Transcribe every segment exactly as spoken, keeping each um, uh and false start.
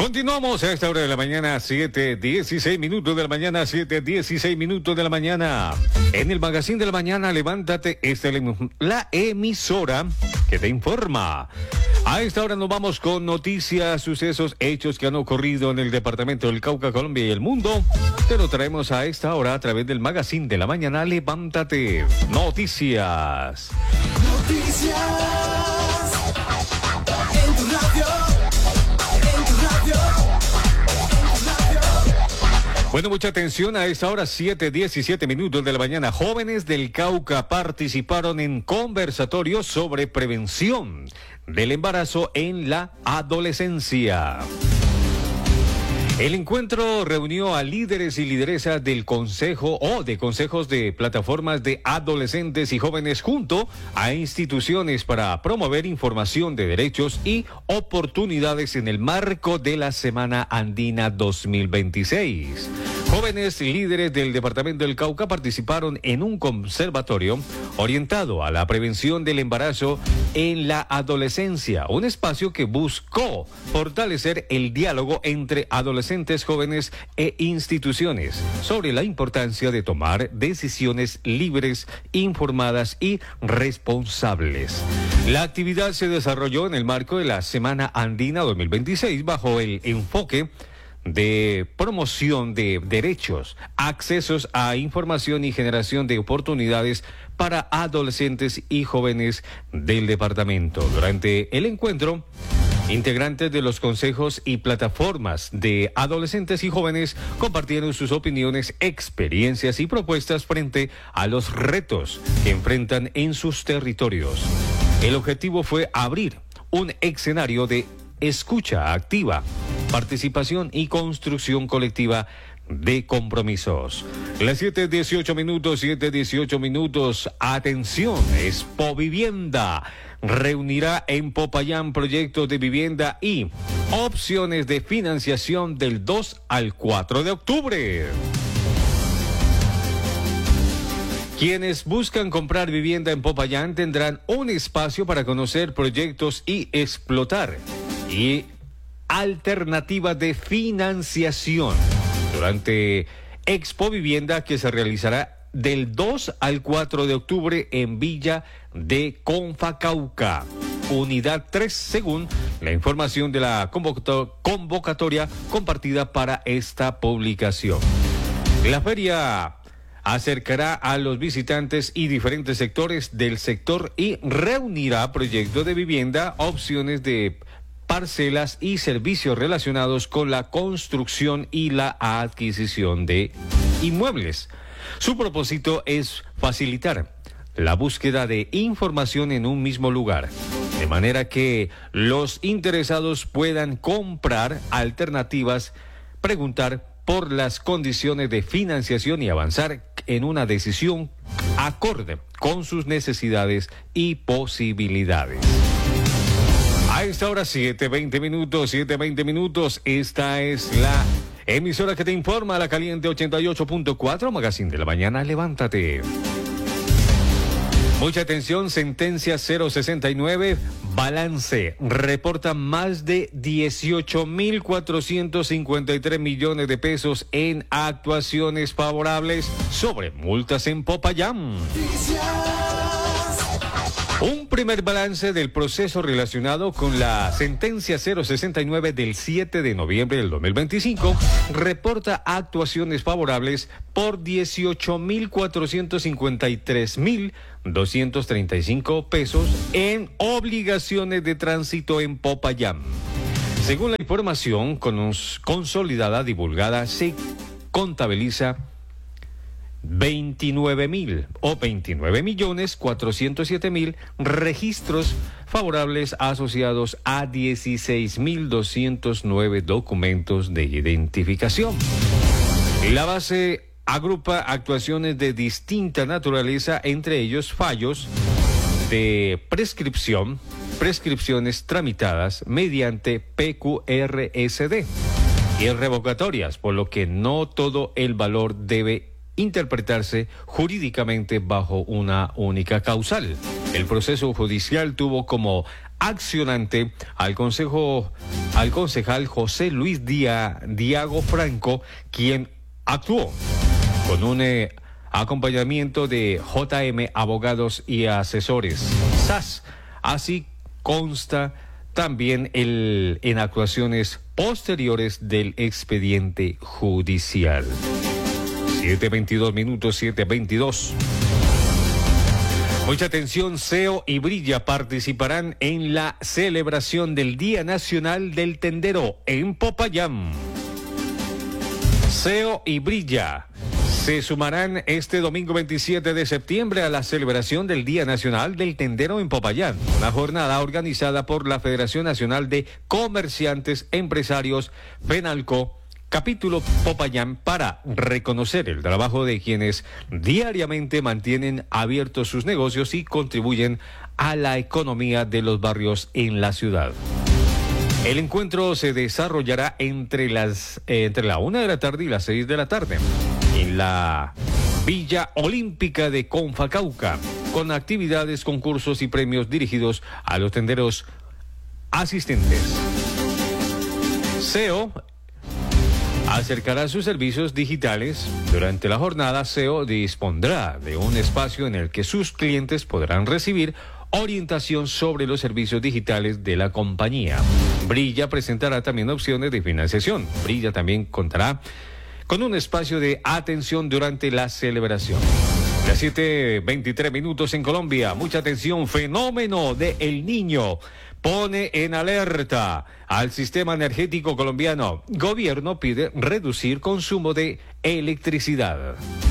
Continuamos a esta hora de la mañana, siete dieciséis minutos de la mañana, siete dieciséis minutos de la mañana. En el Magazine de la Mañana, levántate, esta es la emisora que te informa. A esta hora nos vamos con noticias, sucesos, hechos que han ocurrido en el departamento del Cauca, Colombia y el mundo. Te lo traemos a esta hora a través del Magazine de la Mañana, levántate. Noticias. Noticias. En tu radio. Bueno, mucha atención a esta hora, siete diecisiete minutos de la mañana. Jóvenes del Cauca participaron en conversatorios sobre prevención del embarazo en la adolescencia. El encuentro reunió a líderes y lideresas del consejo o de consejos de plataformas de adolescentes y jóvenes junto a instituciones para promover información de derechos y oportunidades en el marco de la Semana Andina dos mil veintiséis. Jóvenes líderes del departamento del Cauca participaron en un conservatorio orientado a la prevención del embarazo en la adolescencia, un espacio que buscó fortalecer el diálogo entre adolescentes, jóvenes e instituciones sobre la importancia de tomar decisiones libres, informadas y responsables. La actividad se desarrolló en el marco de la Semana Andina dos mil veintiséis bajo el enfoque de promoción de derechos, accesos a información y generación de oportunidades para adolescentes y jóvenes del departamento. Durante el encuentro, integrantes de los consejos y plataformas de adolescentes y jóvenes compartieron sus opiniones, experiencias y propuestas frente a los retos que enfrentan en sus territorios. El objetivo fue abrir un escenario de escucha activa, participación y construcción colectiva de compromisos. Las siete dieciocho minutos, siete dieciocho minutos. Atención, Expo Vivienda reunirá en Popayán proyectos de vivienda y opciones de financiación del dos al cuatro de octubre. Quienes buscan comprar vivienda en Popayán tendrán un espacio para conocer proyectos y explotar y alternativas de financiación durante Expo Vivienda, que se realizará del dos al cuatro de octubre en Villa de Confacauca, unidad tres, según la información de la convocatoria compartida para esta publicación. La feria acercará a los visitantes y diferentes sectores del sector y reunirá proyectos de vivienda, opciones de parcelas y servicios relacionados con la construcción y la adquisición de inmuebles. Su propósito es facilitar la búsqueda de información en un mismo lugar, de manera que los interesados puedan comprar alternativas, preguntar por las condiciones de financiación y avanzar en una decisión acorde con sus necesidades y posibilidades. A esta hora, siete veinte minutos, siete veinte minutos, esta es la emisora que te informa, La Caliente ochenta y ocho punto cuatro, Magazine de la Mañana, levántate. Mucha atención, sentencia cero sesenta y nueve, balance, reporta más de dieciocho mil cuatrocientos cincuenta y tres millones de pesos en actuaciones favorables sobre multas en Popayán. Un primer balance del proceso relacionado con la sentencia cero sesenta y nueve del siete de noviembre del dos mil veinticinco reporta actuaciones favorables por dieciocho mil cuatrocientos cincuenta y tres mil doscientos treinta y cinco pesos en obligaciones de tránsito en Popayán. Según la información consolidada divulgada, se contabiliza veintinueve mil o veintinueve millones cuatrocientos siete mil registros favorables asociados a dieciséis mil doscientos nueve documentos de identificación. La base agrupa actuaciones de distinta naturaleza, entre ellos fallos de prescripción, prescripciones tramitadas mediante P Q R S D y revocatorias, por lo que no todo el valor debe interpretarse jurídicamente bajo una única causal. El proceso judicial tuvo como accionante al consejo, al concejal José Luis Díaz, Diago Franco, quien actuó con un eh, acompañamiento de J M Abogados y Asesores, S A S. Así consta también el, en actuaciones posteriores del expediente judicial. siete veintidós minutos, siete veintidós. Mucha atención, S E O y Brilla participarán en la celebración del Día Nacional del Tendero en Popayán. S E O y Brilla se sumarán este domingo veintisiete de septiembre a la celebración del Día Nacional del Tendero en Popayán, una jornada organizada por la Federación Nacional de Comerciantes Empresarios, FENALCO, capítulo Popayán, para reconocer el trabajo de quienes diariamente mantienen abiertos sus negocios y contribuyen a la economía de los barrios en la ciudad. El encuentro se desarrollará entre las eh, entre la una de la tarde y las seis de la tarde en la Villa Olímpica de Confacauca, con actividades, concursos y premios dirigidos a los tenderos asistentes. S E O acercará sus servicios digitales. Durante la jornada, S E O dispondrá de un espacio en el que sus clientes podrán recibir orientación sobre los servicios digitales de la compañía. Brilla presentará también opciones de financiación. Brilla también contará con un espacio de atención durante la celebración. Las siete veintitrés minutos en Colombia. Mucha atención, fenómeno de El Niño pone en alerta al sistema energético colombiano. Gobierno pide reducir consumo de electricidad.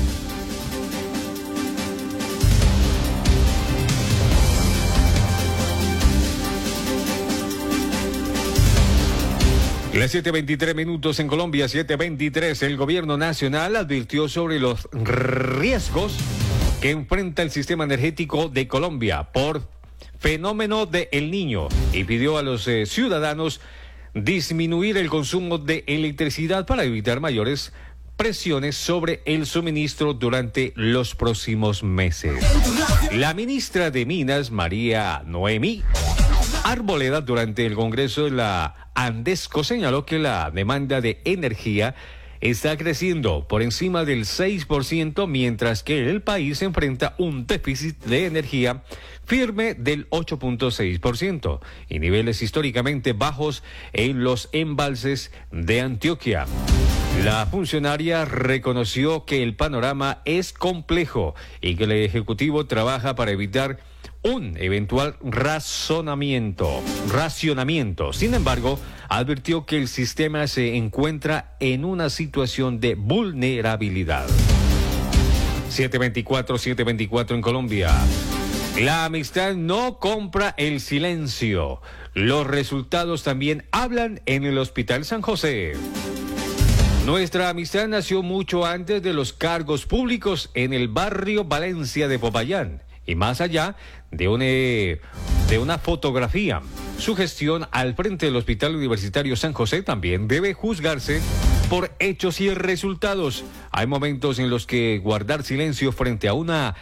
Las siete veintitrés minutos en Colombia, siete veintitrés. El gobierno nacional advirtió sobre los riesgos que enfrenta el sistema energético de Colombia por fenómeno de El Niño y pidió a los eh, ciudadanos disminuir el consumo de electricidad para evitar mayores presiones sobre el suministro durante los próximos meses. La ministra de Minas, María Noemí Arboleda, durante el Congreso de la Andesco, señaló que la demanda de energía está creciendo por encima del seis por ciento, mientras que el país enfrenta un déficit de energía firme del ocho punto seis por ciento y niveles históricamente bajos en los embalses de Antioquia. La funcionaria reconoció que el panorama es complejo y que el Ejecutivo trabaja para evitar un eventual razonamiento, racionamiento. Sin embargo, advirtió que el sistema se encuentra en una situación de vulnerabilidad. siete veinticuatro, siete veinticuatro en Colombia. La amistad no compra el silencio. Los resultados también hablan en el Hospital San José. Nuestra amistad nació mucho antes de los cargos públicos en el barrio Valencia de Popayán. Y más allá de una, de una fotografía, su gestión al frente del Hospital Universitario San José también debe juzgarse por hechos y resultados. Hay momentos en los que guardar silencio frente a una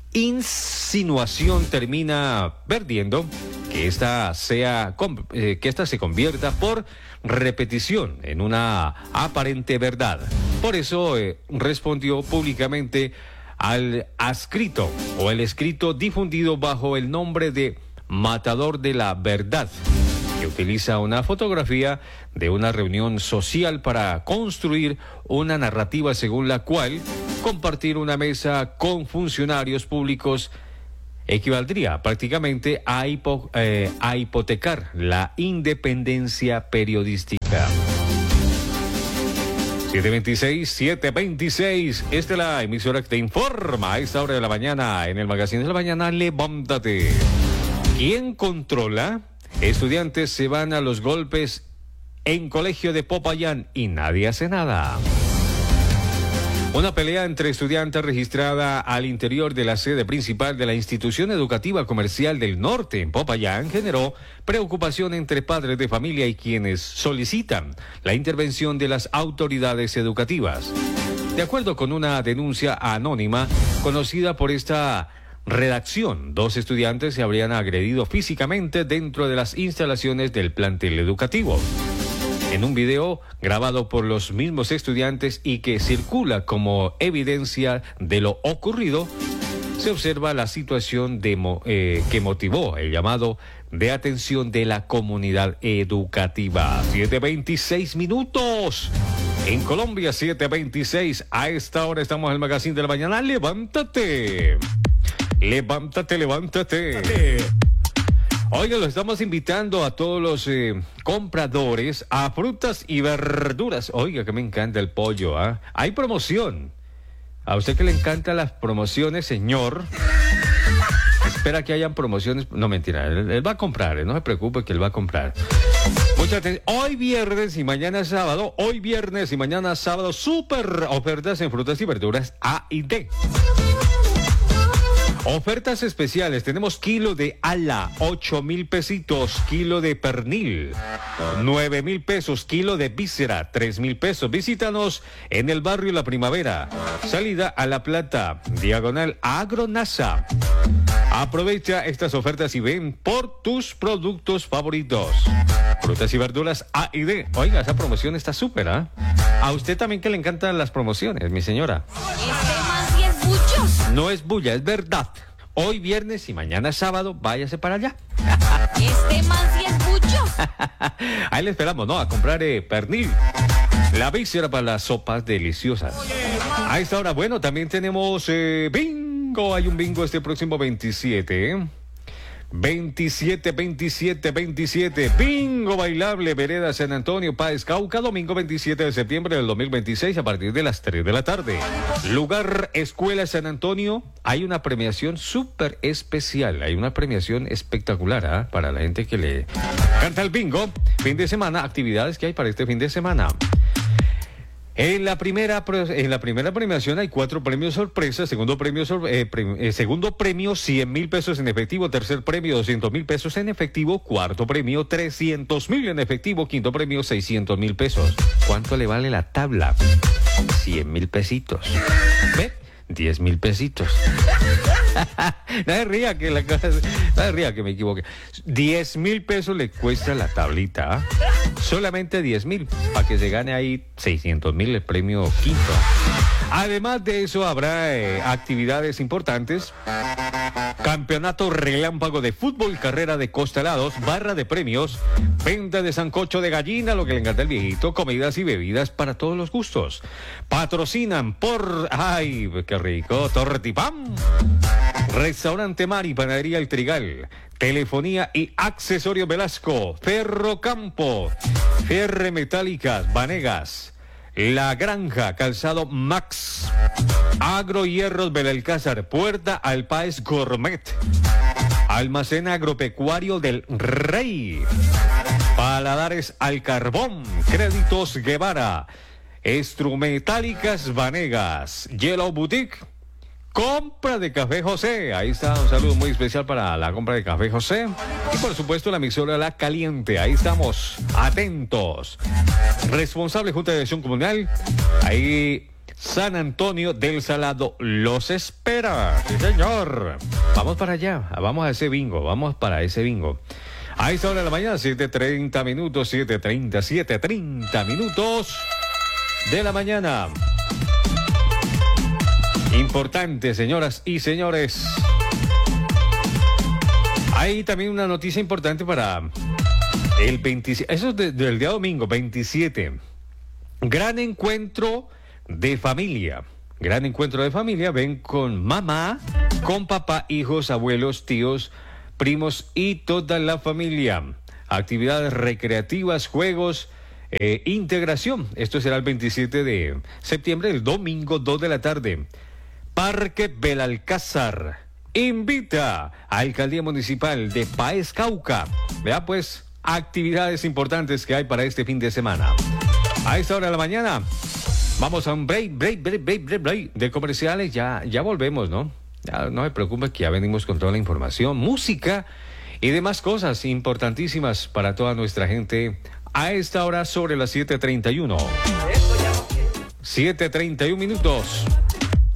insinuación termina perdiendo que esta sea eh, que esta se convierta por repetición en una aparente verdad. Por eso eh, respondió públicamente al adscrito o el escrito difundido bajo el nombre de Matador de la Verdad, que utiliza una fotografía de una reunión social para construir una narrativa según la cual compartir una mesa con funcionarios públicos equivaldría prácticamente a, hipo, eh, a hipotecar la independencia periodística. siete veintiséis, siete veintiséis. Esta es la emisora que te informa a esta hora de la mañana. En el magazine de la mañana, levántate. ¿Quién controla? Estudiantes se van a los golpes en colegio de Popayán y nadie hace nada. Una pelea entre estudiantes registrada al interior de la sede principal de la Institución Educativa Comercial del Norte en Popayán generó preocupación entre padres de familia y quienes solicitan la intervención de las autoridades educativas. De acuerdo con una denuncia anónima conocida por esta redacción. Dos estudiantes se habrían agredido físicamente dentro de las instalaciones del plantel educativo. En un video grabado por los mismos estudiantes y que circula como evidencia de lo ocurrido, se observa la situación de mo- eh, que motivó el llamado de atención de la comunidad educativa. siete veintiséis minutos. En Colombia, siete veintiséis. A esta hora estamos en el Magazine de la Mañana. Levántate. Levántate, levántate. Oiga, lo estamos invitando a todos los eh, compradores a frutas y verduras. Oiga, que me encanta el pollo, ¿ah? ¿eh? Hay promoción. A usted que le encantan las promociones, señor, espera que hayan promociones. No, mentira, él, él va a comprar, ¿eh? No se preocupe que él va a comprar. Mucha atención. Hoy viernes y mañana sábado, hoy viernes y mañana sábado, súper ofertas en frutas y verduras A y D. Ofertas especiales, tenemos kilo de ala, ocho mil pesitos, kilo de pernil, nueve mil pesos, kilo de víscera, tres mil pesos. Visítanos en el barrio La Primavera, salida a La Plata, diagonal Agronasa. Aprovecha estas ofertas y ven por tus productos favoritos. Frutas y verduras A y D. Oiga, esa promoción está súper, ¿ah? ¿eh? A usted también que le encantan las promociones, mi señora. No es bulla, es verdad. Hoy viernes y mañana sábado, váyase para allá. Este man sí es bucho. Ahí le esperamos, ¿no? A comprar eh, pernil. La víscera para las sopas deliciosas. A esta hora, bueno, también tenemos eh, bingo. Hay un bingo este próximo veintisiete, ¿eh? veintisiete, veintisiete, veintisiete. Bingo bailable, Vereda San Antonio, Páez Cauca, domingo veintisiete de septiembre del dos mil veintiséis a partir de las tres de la tarde. Lugar Escuela San Antonio. Hay una premiación súper especial. Hay una premiación espectacular, ¿eh? Para la gente que le canta el bingo. Fin de semana, actividades que hay para este fin de semana. En la primera en la primera premiación hay cuatro premios sorpresa, segundo premio sor, eh, pre, eh, segundo premio cien mil pesos en efectivo, tercer premio doscientos mil pesos en efectivo, cuarto premio trescientos mil en efectivo, quinto premio seiscientos mil pesos. ¿Cuánto le vale la tabla? cien mil pesitos. ¿Ve? diez mil pesitos. No se ría que la cosa, no se ría que me equivoque. diez mil pesos le cuesta la tablita, ¿eh? Solamente diez mil, para que se gane ahí seiscientos mil el premio quinto. Además de eso habrá eh, actividades importantes. Campeonato relámpago de fútbol, carrera de costalados, barra de premios, venta de sancocho de gallina, lo que le encanta al viejito, comidas y bebidas para todos los gustos. Patrocinan por... ¡Ay, qué rico! Tortipam. Restaurante Mari, Panadería El Trigal, Telefonía y Accesorios Velasco, Ferrocampo, Ferre Metálicas, Vanegas, La Granja, Calzado Max, Agrohierros Belalcázar, Puerta al Páez Gourmet, Almacén Agropecuario del Rey, Paladares al Carbón, Créditos Guevara, Instrumentálicas Vanegas, Yellow Boutique, compra de Café José. Ahí está, un saludo muy especial para la compra de Café José. Y por supuesto la emisora La Caliente. Ahí estamos, atentos. Responsable Junta de Dirección Comunal. Ahí San Antonio del Salado los espera. Sí, señor. Vamos para allá, vamos a ese bingo, vamos para ese bingo. A esta hora de la mañana, siete treinta minutos, siete treinta, siete treinta minutos de la mañana. Importante, señoras y señores. Hay también una noticia importante para el veintisiete. Eso es de, del día domingo, veintisiete. Gran encuentro de familia. Gran encuentro de familia. Ven con mamá, con papá, hijos, abuelos, tíos, primos y toda la familia. Actividades recreativas, juegos, eh, integración. Esto será el veintisiete de septiembre, el domingo, dos de la tarde. Parque Belalcázar invita a Alcaldía Municipal de Páez Cauca. Vea pues, actividades importantes que hay para este fin de semana. A esta hora de la mañana, vamos a un break, break, break, break, break, break de comerciales. Ya, ya volvemos, ¿no? Ya, no me preocupe que ya venimos con toda la información, música y demás cosas importantísimas para toda nuestra gente. A esta hora sobre las siete treinta y uno. siete treinta y uno minutos.